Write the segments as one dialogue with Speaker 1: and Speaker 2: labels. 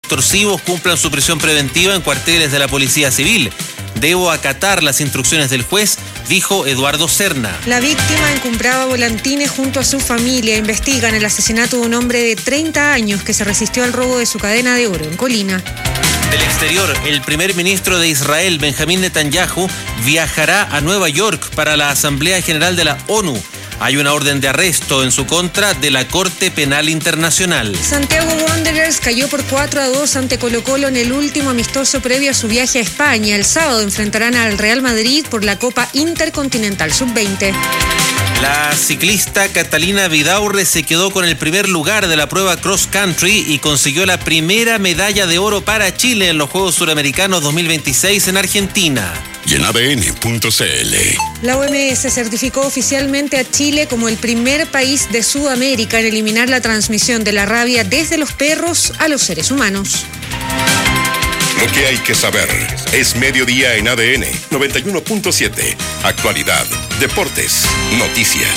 Speaker 1: extorsivos cumplan su prisión preventiva en cuarteles de la Policía Civil. Debo acatar las instrucciones del juez, dijo Eduardo Serna.
Speaker 2: La víctima encumbraba volantines junto a su familia. Investigan el asesinato de un hombre de 30 años que se resistió al robo de su cadena de oro en Colina.
Speaker 1: Del exterior, el primer ministro de Israel, Benjamín Netanyahu, viajará a Nueva York para la Asamblea General de la ONU. Hay una orden de arresto en su contra de la Corte Penal Internacional.
Speaker 2: Santiago Wanderers cayó por 4-2 ante Colo-Colo en el último amistoso previo a su viaje a España. El sábado enfrentarán al Real Madrid por la Copa Intercontinental Sub-20.
Speaker 1: La ciclista Catalina Vidaurre se quedó con el primer lugar de la prueba cross country y consiguió la primera medalla de oro para Chile en los Juegos Suramericanos 2026 en Argentina.
Speaker 3: Y en ADN.cl.
Speaker 2: La OMS certificó oficialmente a Chile como el primer país de Sudamérica en eliminar la transmisión de la rabia desde los perros a los seres humanos.
Speaker 3: Lo que hay que saber es mediodía en ADN 91.7. Actualidad, deportes, noticias.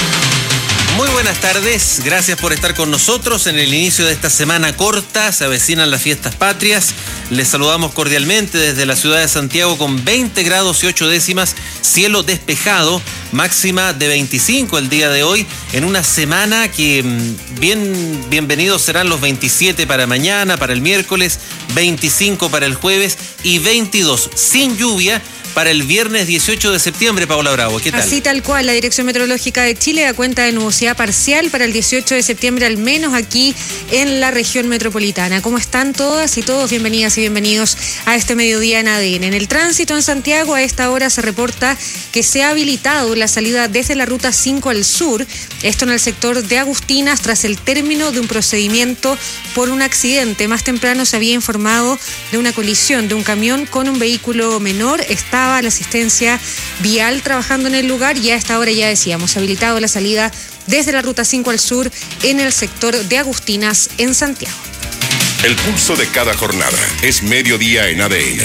Speaker 1: Muy buenas tardes, gracias por estar con nosotros en el inicio de esta semana corta. Se avecinan las fiestas patrias. Les saludamos cordialmente desde la ciudad de Santiago con 20 grados y 8 décimas, cielo despejado, máxima de 25 el día de hoy, en una semana que bienvenidos serán los 27 para mañana, para el miércoles, 25 para el jueves y 22 sin lluvia para el viernes 18 de septiembre, Paola Bravo. ¿Qué tal?
Speaker 2: Así tal cual, la Dirección Meteorológica de Chile da cuenta de nubosidad parcial para el 18 de septiembre, al menos aquí en la región metropolitana. ¿Cómo están todas y todos? Bienvenidas y bienvenidos a este mediodía en ADN. En el tránsito en Santiago a esta hora se reporta que se ha habilitado la salida desde la ruta 5 al sur, esto en el sector de Agustinas, tras el término de un procedimiento por un accidente. Más temprano se había informado de una colisión de un camión con un vehículo menor. Estaba la asistencia vial trabajando en el lugar y a esta hora, ya decíamos, habilitado la salida desde la ruta 5 al sur en el sector de Agustinas en Santiago.
Speaker 3: El pulso de cada jornada es mediodía en ADN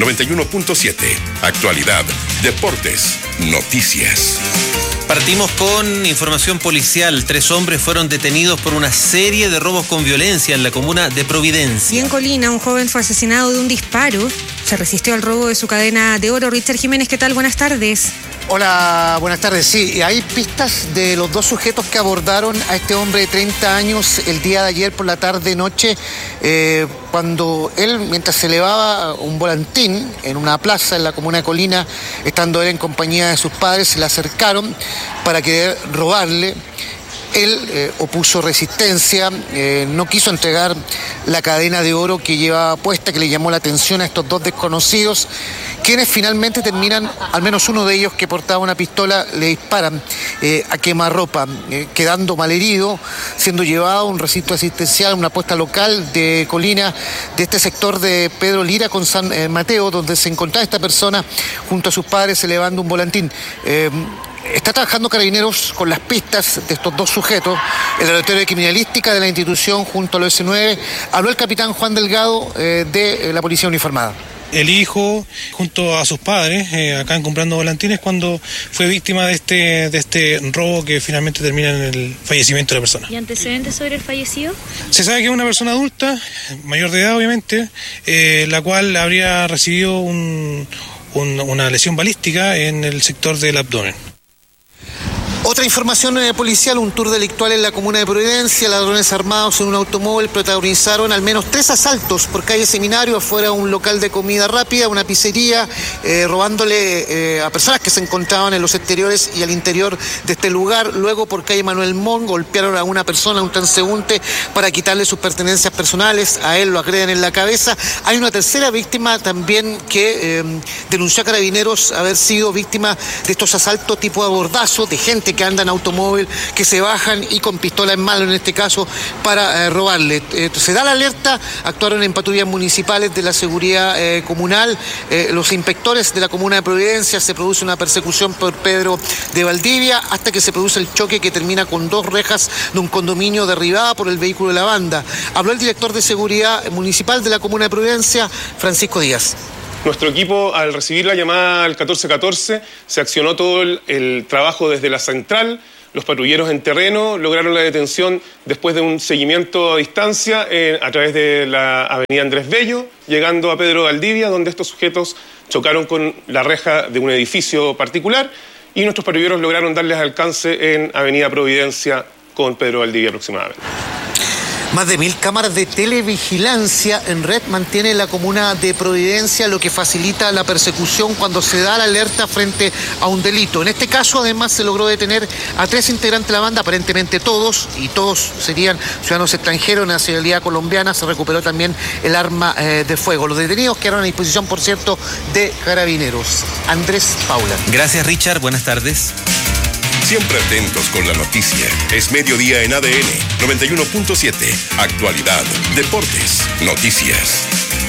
Speaker 3: 91.7. Actualidad, deportes, noticias.
Speaker 1: Partimos con información policial. 3 hombres fueron detenidos por una serie de robos con violencia en la comuna de Providencia.
Speaker 2: Y en Colina, un joven fue asesinado de un disparo. Se resistió al robo de su cadena de oro. Richard Jiménez, ¿qué tal? Buenas tardes.
Speaker 4: Hola, buenas tardes. Sí, hay pistas de los 2 sujetos que abordaron a este hombre de 30 años el día de ayer por la tarde-noche, cuando él, mientras se elevaba un volantín en una plaza en la comuna de Colina, estando él en compañía de sus padres, se le acercaron para querer robarle. Él opuso resistencia, no quiso entregar la cadena de oro que llevaba puesta, que le llamó la atención a estos 2 desconocidos, quienes finalmente terminan, al menos uno de ellos que portaba una pistola, le disparan a quemarropa, quedando malherido, siendo llevado a un recinto asistencial, una puesta local de Colina, de este sector de Pedro Lira con San Mateo, donde se encontraba esta persona junto a sus padres elevando un volantín. Está trabajando Carabineros con las pistas de estos 2 sujetos. El Laboratorio de Criminalística de la institución junto al OS9. Habló el capitán Juan Delgado de la Policía Uniformada.
Speaker 5: El hijo, junto a sus padres, acá comprando volantines, cuando fue víctima de este robo que finalmente termina en el fallecimiento de la persona.
Speaker 6: ¿Y antecedentes sobre el fallecido?
Speaker 5: Se sabe que es una persona adulta, mayor de edad obviamente, la cual habría recibido una lesión balística en el sector del abdomen.
Speaker 4: Otra información policial, un tour delictual en la comuna de Providencia. Ladrones armados en un automóvil protagonizaron al menos 3 asaltos por calle Seminario, afuera de un local de comida rápida, una pizzería, robándole a personas que se encontraban en los exteriores y al interior de este lugar. Luego por calle Manuel Montt golpearon a una persona, a un transeúnte, para quitarle sus pertenencias personales. A él lo agreden en la cabeza. Hay una tercera víctima también que denunció a Carabineros haber sido víctima de estos asaltos tipo abordazo, de gente que anda en automóvil, que se bajan y con pistola en mano, en este caso, para robarle. Se da la alerta, actuaron en patrullas municipales de la seguridad comunal, los inspectores de la comuna de Providencia. Se produce una persecución por Pedro de Valdivia hasta que se produce el choque que termina con 2 rejas de un condominio derribada por el vehículo de la banda. Habló el director de seguridad municipal de la comuna de Providencia, Francisco Díaz.
Speaker 7: Nuestro equipo, al recibir la llamada al 1414, se accionó todo el trabajo desde la central,
Speaker 6: Los patrulleros en terreno lograron la detención después de un seguimiento a distancia a través de la avenida Andrés Bello, llegando a Pedro Valdivia, donde estos sujetos chocaron con la reja de un edificio particular y nuestros patrulleros lograron darles alcance en avenida Providencia con Pedro Valdivia aproximadamente.
Speaker 4: Más de 1000 cámaras de televigilancia en red mantiene la comuna de Providencia, lo que facilita la persecución cuando se da la alerta frente a un delito. En este caso, además, se logró detener a 3 integrantes de la banda, aparentemente todos serían ciudadanos extranjeros de nacionalidad colombiana. Se recuperó también el arma de fuego. Los detenidos quedaron a disposición, por cierto, de Carabineros. Andrés Paula.
Speaker 1: Gracias, Richard. Buenas tardes.
Speaker 3: Siempre atentos con la noticia. Es mediodía en ADN 91.7. Actualidad, deportes, noticias.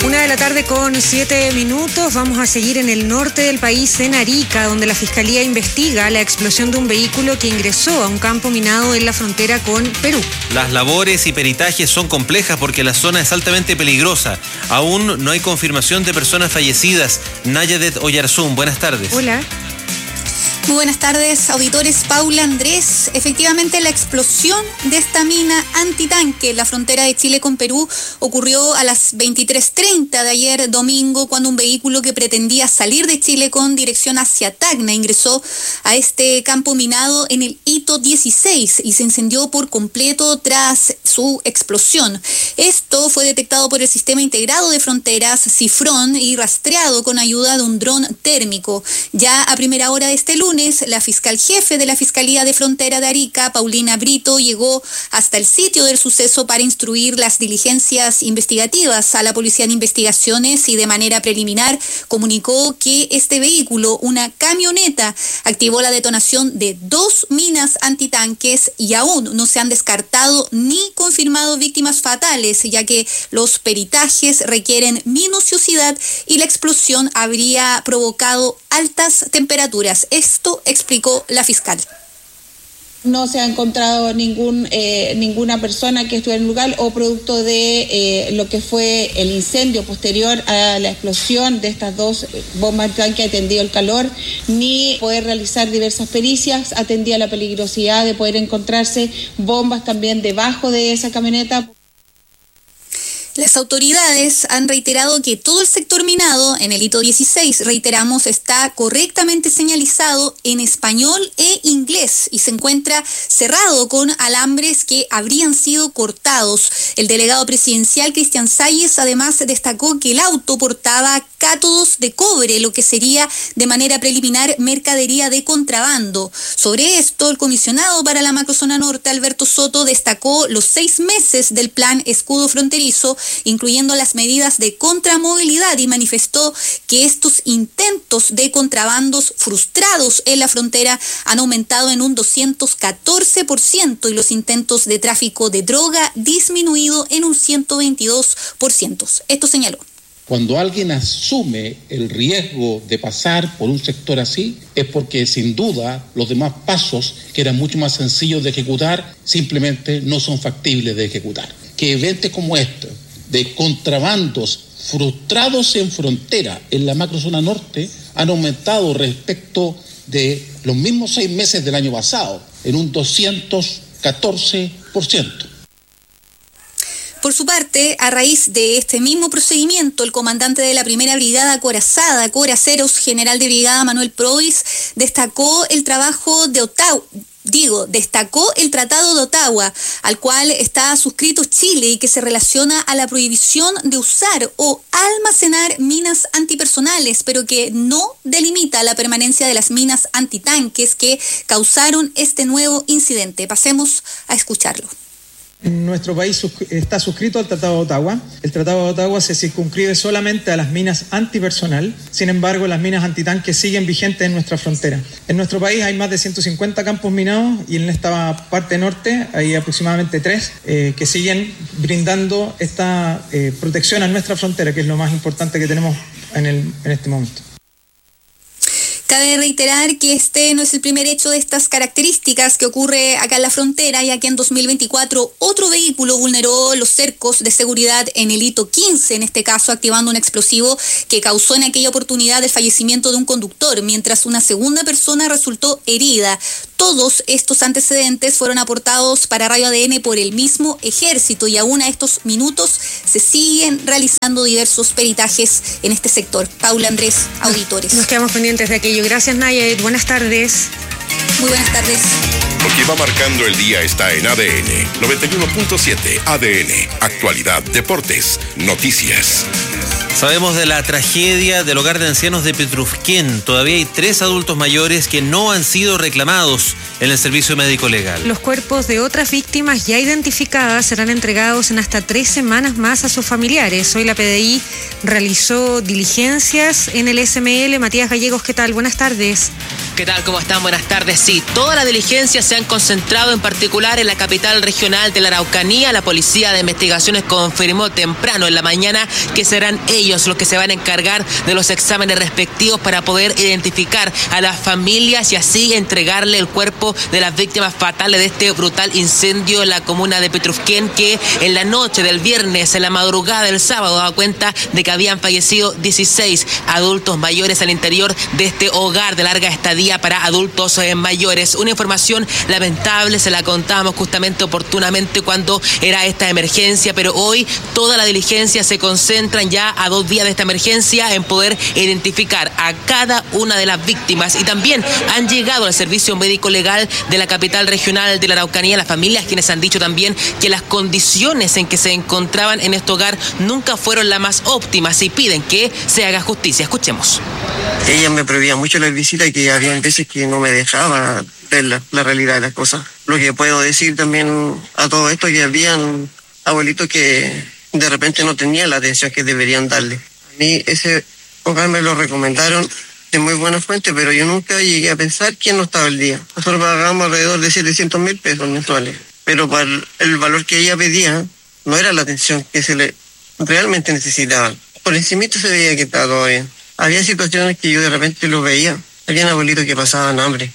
Speaker 2: 1:07 p.m. Vamos a seguir en el norte del país, en Arica, donde la Fiscalía investiga la explosión de un vehículo que ingresó a un campo minado en la frontera con Perú.
Speaker 1: Las labores y peritajes son complejas porque la zona es altamente peligrosa. Aún no hay confirmación de personas fallecidas. Nayadet Oyarzún, buenas tardes.
Speaker 2: Hola.
Speaker 7: Muy buenas tardes, auditores. Paula, Andrés. Efectivamente, la explosión de esta mina antitanque en la frontera de Chile con Perú ocurrió a las 23:30 de ayer domingo, cuando un vehículo que pretendía salir de Chile con dirección hacia Tacna ingresó a este campo minado en el hito 16 y se incendió por completo tras su explosión. Esto fue detectado por el Sistema Integrado de Fronteras, CIFRON, y rastreado con ayuda de un dron térmico. Ya a primera hora de este lunes, la fiscal jefe de la Fiscalía de Frontera de Arica, Paulina Brito, llegó hasta el sitio del suceso para instruir las diligencias investigativas a la Policía de Investigaciones y de manera preliminar comunicó que este vehículo, una camioneta, activó la detonación de 2 minas antitanques y aún no se han descartado ni confirmado víctimas fatales, ya que los peritajes requieren minuciosidad y la explosión habría provocado altas temperaturas. Esto explicó la fiscal.
Speaker 8: No se ha encontrado ninguna persona que estuviera en el lugar o producto de lo que fue el incendio posterior a la explosión de estas 2 bombas que atendido el calor, ni poder realizar diversas pericias, atendía la peligrosidad de poder encontrarse bombas también debajo de esa camioneta.
Speaker 7: Las autoridades han reiterado que todo el sector minado en el hito 16, reiteramos, está correctamente señalizado en español e inglés y se encuentra cerrado con alambres que habrían sido cortados. El delegado presidencial Cristian Salles además destacó que el auto portaba cátodos de cobre, lo que sería de manera preliminar mercadería de contrabando. Sobre esto, el comisionado para la macrozona norte, Alberto Soto, destacó los 6 meses del plan escudo fronterizo, incluyendo las medidas de contramovilidad, y manifestó que estos intentos de contrabandos frustrados en la frontera han aumentado en un 214% y los intentos de tráfico de droga disminuido en un 122%. Esto señaló.
Speaker 9: Cuando alguien asume el riesgo de pasar por un sector así, es porque sin duda los demás pasos, que eran mucho más sencillos de ejecutar, simplemente no son factibles de ejecutar. Que eventos como estos, de contrabandos frustrados en frontera en la macrozona norte, han aumentado respecto de los mismos 6 meses del año pasado, en un 214%.
Speaker 7: Por su parte, a raíz de este mismo procedimiento, el comandante de la primera brigada acorazada, Coraceros, general de brigada Manuel Provis, destacó el trabajo de destacó el Tratado de Ottawa, al cual está suscrito Chile y que se relaciona a la prohibición de usar o almacenar minas antipersonales, pero que no delimita la permanencia de las minas antitanques que causaron este nuevo incidente. Pasemos a escucharlo.
Speaker 10: Nuestro país está suscrito al Tratado de Ottawa. El Tratado de Ottawa se circunscribe solamente a las minas antipersonal. Sin embargo, las minas antitanques siguen vigentes en nuestra frontera. En nuestro país hay más de 150 campos minados y en esta parte norte hay aproximadamente 3 que siguen brindando esta protección a nuestra frontera, que es lo más importante que tenemos en este momento.
Speaker 7: Cabe reiterar que este no es el primer hecho de estas características que ocurre acá en la frontera, ya que en 2024 otro vehículo vulneró los cercos de seguridad en el hito 15, en este caso activando un explosivo que causó en aquella oportunidad el fallecimiento de un conductor, mientras una segunda persona resultó herida. Todos estos antecedentes fueron aportados para Radio ADN por el mismo ejército y aún a estos minutos se siguen realizando diversos peritajes en este sector. Paula Andrés, auditores.
Speaker 2: Nos quedamos pendientes de aquello. Gracias, Nayet. Buenas tardes.
Speaker 7: Muy buenas tardes.
Speaker 3: Lo que va marcando el día está en ADN 91.7. ADN, actualidad, deportes, noticias.
Speaker 1: Sabemos de la tragedia del hogar de ancianos de Petrufquén. Todavía hay 3 adultos mayores que no han sido reclamados en el servicio médico legal.
Speaker 2: Los cuerpos de otras víctimas ya identificadas serán entregados en hasta 3 semanas más a sus familiares. Hoy la PDI realizó diligencias en el SML. Matías Gallegos, ¿qué tal? Buenas tardes.
Speaker 11: ¿Qué tal? ¿Cómo están? Buenas tardes. Sí, todas las diligencias se han concentrado en particular en la capital regional de la Araucanía. La Policía de Investigaciones confirmó temprano en la mañana que serán ellos los que se van a encargar de los exámenes respectivos para poder identificar a las familias y así entregarle el cuerpo de las víctimas fatales de este brutal incendio en la comuna de Petrufquén, que en la noche del viernes, en la madrugada del sábado, daba cuenta de que habían fallecido 16 adultos mayores al interior de este hogar de larga estadía para adultos mayores. Una información lamentable, se la contábamos justamente oportunamente cuando era esta emergencia, pero hoy toda la diligencia se concentran ya a 2 días de esta emergencia en poder identificar a cada una de las víctimas y también han llegado al servicio médico legal de la capital regional de la Araucanía las familias, quienes han dicho también que las condiciones en que se encontraban en este hogar nunca fueron las más óptimas y piden que se haga justicia. Escuchemos.
Speaker 12: Ella me prohibía mucho las visitas y que había veces que no me dejaba ver la realidad de las cosas. Lo que puedo decir también a todo esto es que habían abuelitos que de repente no tenían la atención que deberían darle. A mí ese hogar me lo recomendaron de muy buena fuente, pero yo nunca llegué a pensar quién no estaba al día. Nosotros pagábamos alrededor de 700.000 pesos mensuales, pero para el valor que ella pedía no era la atención que se le realmente necesitaba. Por encimito se veía que estaba todo bien. Había situaciones que yo de repente lo veía. Habían abuelitos que pasaban hambre.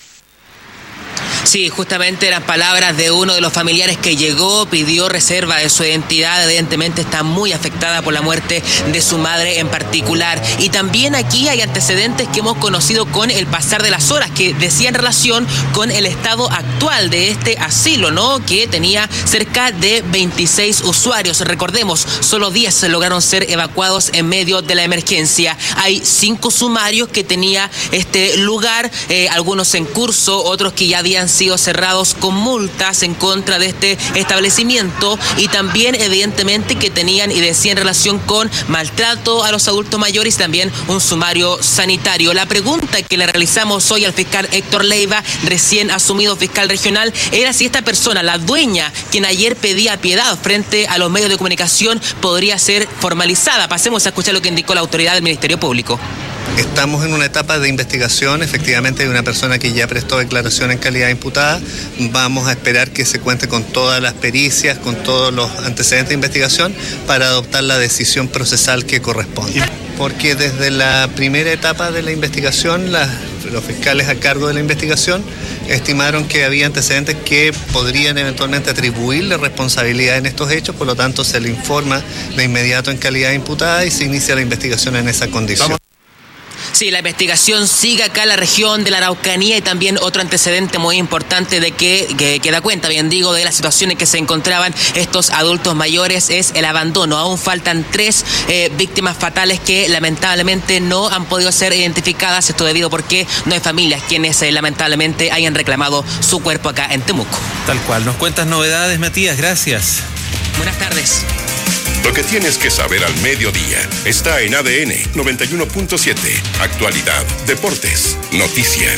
Speaker 11: Sí, justamente eran palabras de uno de los familiares que llegó, pidió reserva de su identidad, evidentemente está muy afectada por la muerte de su madre en particular. Y también aquí hay antecedentes que hemos conocido con el pasar de las horas, que decían relación con el estado actual de este asilo, ¿no? Que tenía cerca de 26 usuarios. Recordemos, solo 10 lograron ser evacuados en medio de la emergencia. Hay 5 sumarios que tenía este lugar, algunos en curso, otros que ya habían sido cerrados con multas en contra de este establecimiento y también evidentemente que tenían y decían relación con maltrato a los adultos mayores y también un sumario sanitario. La pregunta que le realizamos hoy al fiscal Héctor Leiva, recién asumido fiscal regional, era si esta persona, la dueña, quien ayer pedía piedad frente a los medios de comunicación, podría ser formalizada. Pasemos a escuchar lo que indicó la autoridad del Ministerio Público.
Speaker 13: Estamos en una etapa de investigación, efectivamente hay una persona que ya prestó declaración en calidad de imputada. Vamos a esperar que se cuente con todas las pericias, con todos los antecedentes de investigación para adoptar la decisión procesal que corresponde. Porque desde la primera etapa de la investigación, los fiscales a cargo de la investigación estimaron que había antecedentes que podrían eventualmente atribuirle responsabilidad en estos hechos, por lo tanto se le informa de inmediato en calidad de imputada y se inicia la investigación en esa condición.
Speaker 11: Sí, la investigación sigue acá en la región de la Araucanía y también otro antecedente muy importante de que da cuenta, bien digo, de la situación en que se encontraban estos adultos mayores es el abandono. Aún faltan 3 víctimas fatales que lamentablemente no han podido ser identificadas, esto debido porque no hay familias quienes lamentablemente hayan reclamado su cuerpo acá en Temuco.
Speaker 1: Tal cual. Nos cuentas novedades, Matías. Gracias.
Speaker 11: Buenas tardes.
Speaker 3: Lo que tienes que saber al mediodía está en ADN 91.7. Actualidad, deportes, noticias.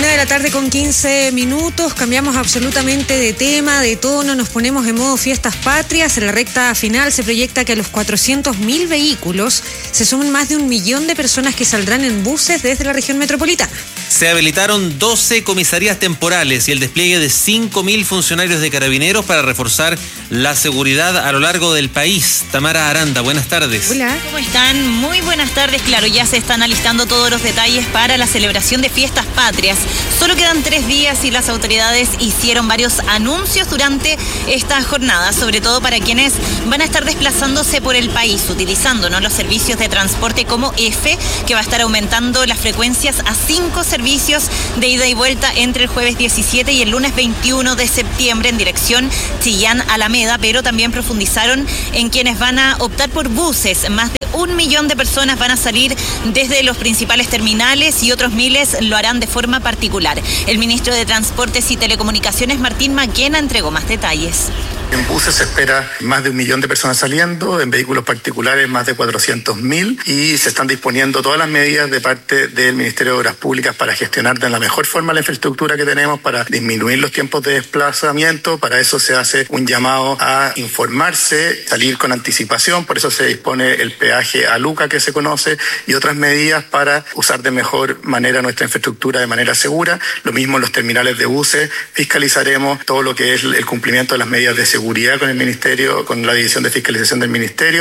Speaker 2: 1:15 p.m. Cambiamos absolutamente de tema, de tono. Nos ponemos en modo fiestas patrias. En la recta final se proyecta que a los 400.000 vehículos se sumen más de 1 millón de personas que saldrán en buses desde la región metropolitana.
Speaker 1: Se habilitaron 12 comisarías temporales y el despliegue de 5.000 funcionarios de carabineros para reforzar la seguridad a lo largo del país. Tamara Aranda, buenas tardes.
Speaker 2: Hola.
Speaker 14: ¿Cómo están? Muy buenas tardes. Claro, ya se están alistando todos los detalles para la celebración de Fiestas Patrias. Solo quedan 3 días y las autoridades hicieron varios anuncios durante esta jornada, sobre todo para quienes van a estar desplazándose por el país, utilizando, ¿no?, los servicios de transporte como EFE, que va a estar aumentando las frecuencias a 5 servicios de ida y vuelta entre el jueves 17 y el lunes 21 de septiembre en dirección Chillán-Alameda, pero también profundizaron en quienes van a optar por buses. Más de 1 millón de personas van a salir desde los principales terminales y otros miles lo harán de forma particular. El ministro de Transportes y Telecomunicaciones, Martín Maquena, entregó más detalles.
Speaker 15: En buses se espera más de 1 millón de personas saliendo, en vehículos particulares más de 400.000 y se están disponiendo todas las medidas de parte del Ministerio de Obras Públicas para gestionar de la mejor forma la infraestructura que tenemos, para disminuir los tiempos de desplazamiento. Para eso se hace un llamado a informarse, salir con anticipación, por eso se dispone el peaje a Luca que se conoce y otras medidas para usar de mejor manera nuestra infraestructura de manera segura. Lo mismo en los terminales de buses, fiscalizaremos todo lo que es el cumplimiento de las medidas de seguridad con el Ministerio, con la División de Fiscalización del Ministerio.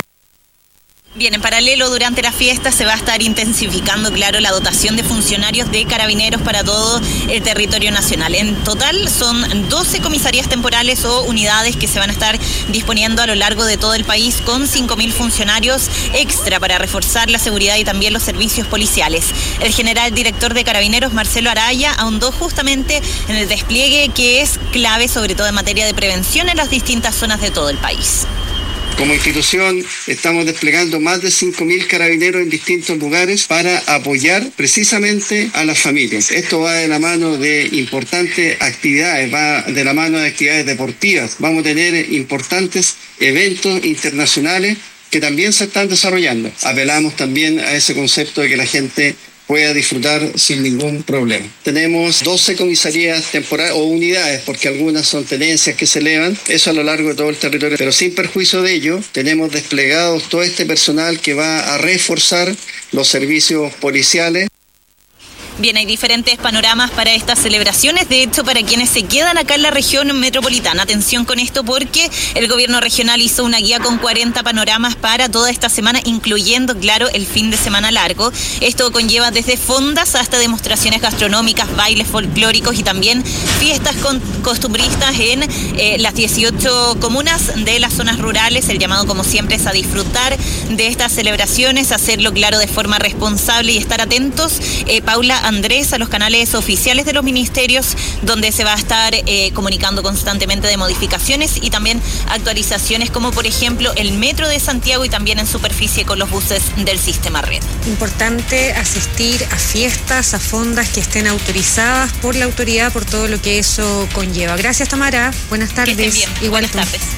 Speaker 14: Bien, en paralelo, durante la fiesta se va a estar intensificando, claro, la dotación de funcionarios de carabineros para todo el territorio nacional. En total son 12 comisarías temporales o unidades que se van a estar disponiendo a lo largo de todo el país con 5.000 funcionarios extra para reforzar la seguridad y también los servicios policiales. El general director de Carabineros, Marcelo Araya, ahondó justamente en el despliegue que es clave, sobre todo en materia de prevención en las distintas zonas de todo el país.
Speaker 16: Como institución estamos desplegando más de 5.000 carabineros en distintos lugares para apoyar precisamente a las familias. Esto va de la mano de importantes actividades, va de la mano de actividades deportivas. Vamos a tener importantes eventos internacionales que también se están desarrollando. Apelamos también a ese concepto de que la gente pueda disfrutar sin ningún problema. Tenemos 12 comisarías temporales o unidades, porque algunas son tenencias que se elevan, eso a lo largo de todo el territorio, pero sin perjuicio de ello, tenemos desplegados todo este personal que va a reforzar los servicios policiales.
Speaker 14: Bien, hay diferentes panoramas para estas celebraciones. De hecho, para quienes se quedan acá en la región metropolitana, atención con esto porque el gobierno regional hizo una guía con 40 panoramas para toda esta semana, incluyendo, claro, el fin de semana largo. Esto conlleva desde fondas hasta demostraciones gastronómicas, bailes folclóricos y también fiestas costumbristas en las 18 comunas de las zonas rurales. El llamado, como siempre, es a disfrutar de estas celebraciones, hacerlo, claro, de forma responsable y estar atentos, Paula, Andrés, a los canales oficiales de los ministerios, donde se va a estar comunicando constantemente de modificaciones y también actualizaciones, como por ejemplo el Metro de Santiago y también en superficie con los buses del sistema red.
Speaker 2: Importante asistir a fiestas, a fondas que estén autorizadas por la autoridad, por todo lo que eso conlleva. Gracias, Tamara. Buenas tardes.
Speaker 14: Que estén bien.
Speaker 2: Igual
Speaker 14: Buenas tardes.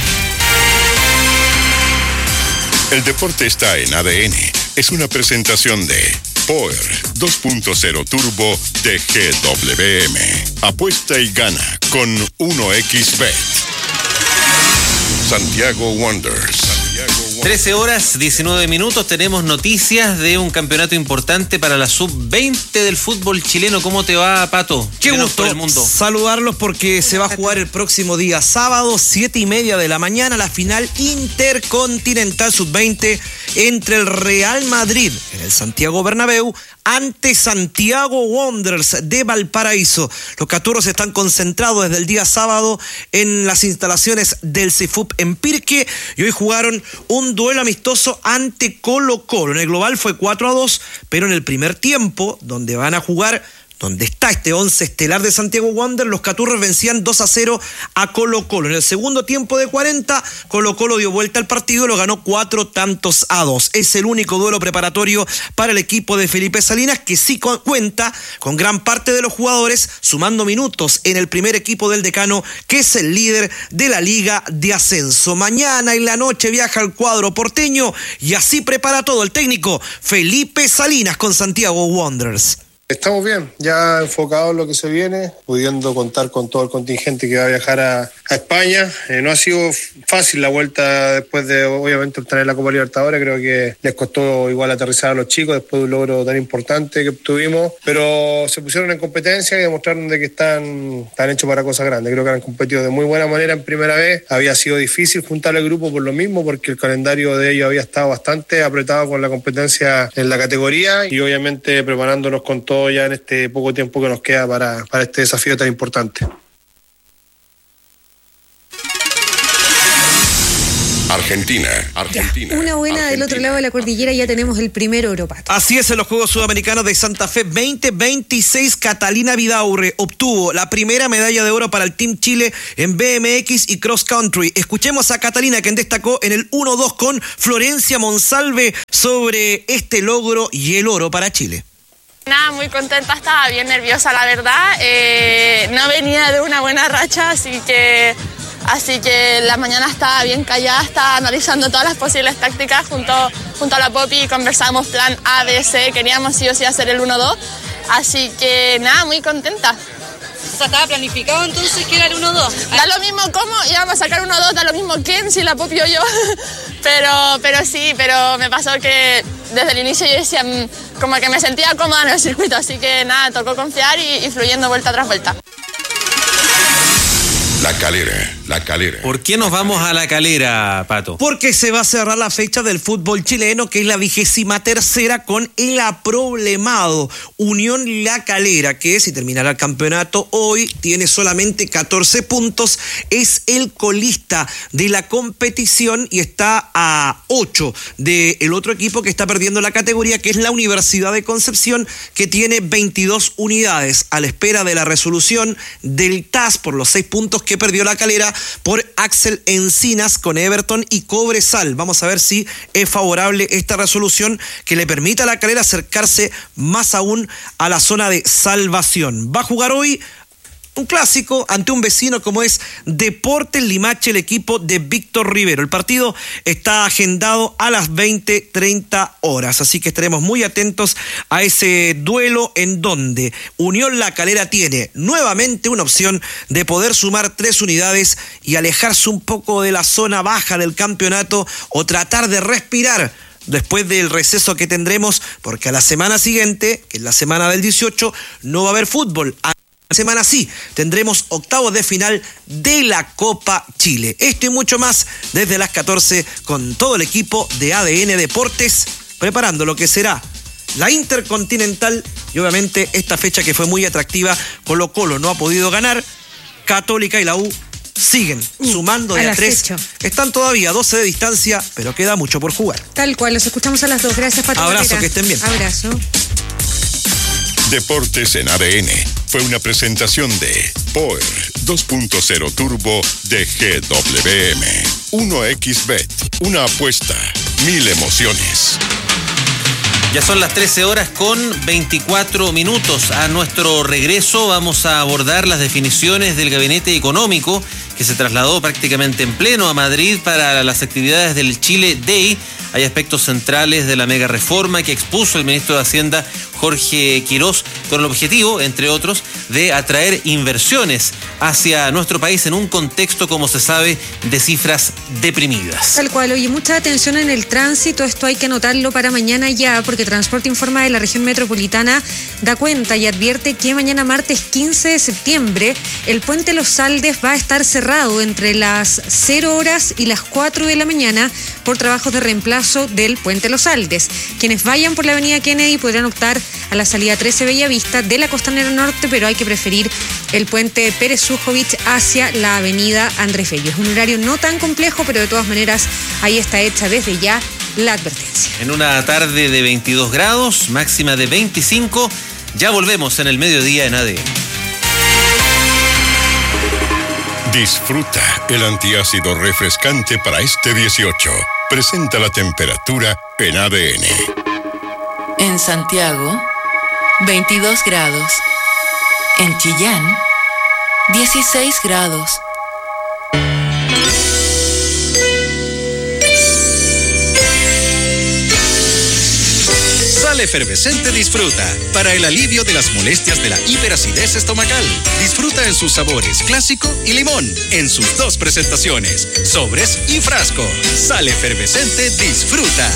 Speaker 3: El deporte está en ADN. Es una presentación de Power 2.0 Turbo de GWM. Apuesta y gana con 1xBet. Santiago Wanderers.
Speaker 1: 13 horas, 19 minutos. Tenemos noticias de un campeonato importante para la sub-20 del fútbol chileno. ¿Cómo te va, Pato?
Speaker 17: Qué gusto saludarlos porque se va a jugar el próximo día sábado, 7:30 de la mañana, la final intercontinental sub-20 entre el Real Madrid en el Santiago Bernabéu ante Santiago Wanderers de Valparaíso. Los caturros están concentrados desde el día sábado en las instalaciones del CIFUP en Pirque y hoy jugaron un duelo amistoso ante Colo-Colo. En el global fue 4-2, pero en el primer tiempo, donde van a jugar, donde está este 11 estelar de Santiago Wanderers, los caturros vencían 2-0 a Colo-Colo. En el segundo tiempo de 40, Colo-Colo dio vuelta al partido y lo ganó 4-2. Es el único duelo preparatorio para el equipo de Felipe Salinas, que sí cuenta con gran parte de los jugadores sumando minutos en el primer equipo del decano, que es el líder de la Liga de Ascenso. Mañana en la noche viaja al cuadro porteño y así prepara todo el técnico Felipe Salinas con Santiago Wanderers.
Speaker 18: Estamos bien, ya enfocados en lo que se viene, pudiendo contar con todo el contingente que va a viajar a España. No ha sido fácil la vuelta después de, obviamente, obtener la Copa Libertadores. Creo que les costó igual aterrizar a los chicos después de un logro tan importante que obtuvimos, pero se pusieron en competencia y demostraron de que están hechos para cosas grandes. Creo que han competido de muy buena manera en primera vez. Había sido difícil juntar el grupo por lo mismo, porque el calendario de ellos había estado bastante apretado con la competencia en la categoría y obviamente preparándonos con todo ya en este poco tiempo que nos queda para este desafío tan importante.
Speaker 3: Argentina.
Speaker 2: Una buena del otro lado de la cordillera, ya tenemos el primero Europato.
Speaker 17: Así es, en los Juegos Sudamericanos de Santa Fe 2026, Catalina Vidaurre obtuvo la primera medalla de oro para el Team Chile en BMX y Cross Country. Escuchemos a Catalina, quien destacó en el 1-2 con Florencia Monsalve sobre este logro y el oro para Chile.
Speaker 19: Nada, muy contenta, estaba bien nerviosa la verdad, no venía de una buena racha, así que la mañana estaba bien callada, estaba analizando todas las posibles tácticas junto a la Popi y conversamos plan A, B, C, queríamos sí o sí hacer el 1-2, así que nada, muy contenta.
Speaker 20: O sea, ¿estaba planificado entonces que era el 1-2?
Speaker 19: Da lo mismo cómo íbamos a sacar 1-2, da lo mismo quién, si la Popi o yo, pero me pasó que desde el inicio yo decía como que me sentía cómoda en el circuito, así que nada, tocó confiar y fluyendo vuelta tras vuelta.
Speaker 3: La Calera.
Speaker 1: ¿Por qué nos vamos a La Calera, Pato?
Speaker 17: Porque se va a cerrar la fecha del fútbol chileno, que es la 23ª, con el aproblemado Unión La Calera, que si terminará el campeonato hoy tiene solamente 14 puntos, es el colista de la competición y está a 8 del otro equipo que está perdiendo la categoría, que es la Universidad de Concepción, que tiene 22 unidades, a la espera de la resolución del TAS por los 6 puntos que perdió La Calera por Axel Encinas con Everton y Cobresal. Vamos a ver si es favorable esta resolución que le permita a La Calera acercarse más aún a la zona de salvación. Va a jugar hoy un clásico ante un vecino como es Deportes Limache, el equipo de Víctor Rivero. El partido está agendado a las 20:30 horas, así que estaremos muy atentos a ese duelo en donde Unión La Calera tiene nuevamente una opción de poder sumar 3 unidades y alejarse un poco de la zona baja del campeonato o tratar de respirar después del receso que tendremos, porque a la semana siguiente, que es la semana del 18, no va a haber fútbol. Semana sí, tendremos octavos de final de la Copa Chile. Esto y mucho más desde las 14 con todo el equipo de ADN Deportes, preparando lo que será la Intercontinental y obviamente esta fecha que fue muy atractiva. Colo-Colo no ha podido ganar, Católica y la U siguen sumando de a 3. Están todavía a 12 de distancia, pero queda mucho por jugar.
Speaker 2: Tal cual, los escuchamos a las 2. Gracias, Pato.
Speaker 17: Abrazo, que estén bien.
Speaker 2: Abrazo.
Speaker 3: Deportes en ADN fue una presentación de Power 2.0 Turbo de GWM. 1xBet, una apuesta, 1000 emociones.
Speaker 1: Ya son las 13 horas con 24 minutos. A nuestro regreso vamos a abordar las definiciones del Gabinete Económico que se trasladó prácticamente en pleno a Madrid para las actividades del Chile Day. Hay aspectos centrales de la mega reforma que expuso el ministro de Hacienda, Jorge Quirós, con el objetivo, entre otros, de atraer inversiones hacia nuestro país en un contexto, como se sabe, de cifras deprimidas.
Speaker 2: Tal cual, oye, mucha atención en el tránsito, esto hay que anotarlo para mañana ya, porque Transporte Informa de la región metropolitana da cuenta y advierte que mañana martes 15 de septiembre el puente Los Saldes va a estar cerrado entre las 0 horas y las 4 de la mañana por trabajos de reemplazo del puente Los Saldes. Quienes vayan por la avenida Kennedy podrán optar a la salida 13 Bellavista de la Costanera Norte, pero hay que preferir el puente Pérez Sujovich hacia la avenida Andrés Bello. Es un horario no tan complejo, pero de todas maneras ahí está hecha desde ya la advertencia.
Speaker 1: En una tarde de 22 grados, máxima de 25, ya volvemos en el mediodía en ADN.
Speaker 3: Disfruta el antiácido refrescante para este 18. Presenta la temperatura en ADN.
Speaker 21: En Santiago, 22 grados. En Chillán, 16 grados.
Speaker 5: Sal Efervescente Disfruta, para el alivio de las molestias de la hiperacidez estomacal. Disfruta en sus sabores clásico y limón, en sus dos presentaciones, sobres y frasco. Sal Efervescente Disfruta.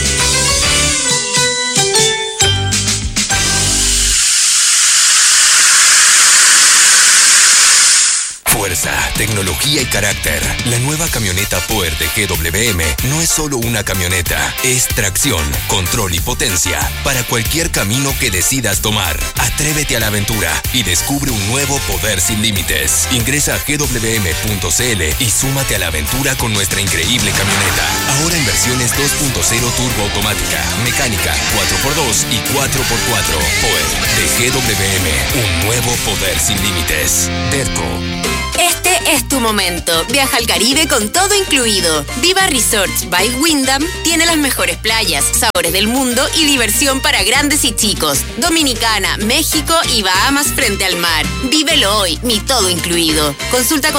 Speaker 22: Fuerza, tecnología y carácter. La nueva camioneta Power de GWM no es solo una camioneta, es tracción, control y potencia para cualquier camino que decidas tomar. Atrévete a la aventura y descubre un nuevo poder sin límites. Ingresa a gwm.cl y súmate a la aventura con nuestra increíble camioneta. Ahora en versiones 2.0 turbo automática, mecánica, 4x2 y 4x4. Power de GWM, un nuevo poder sin límites. Terco.
Speaker 23: Este es tu momento. Viaja al Caribe con todo incluido. Viva Resorts by Wyndham tiene las mejores playas, sabores del mundo y diversión para grandes y chicos. Dominicana, México y Bahamas frente al mar. Vívelo hoy, mi todo incluido. Consulta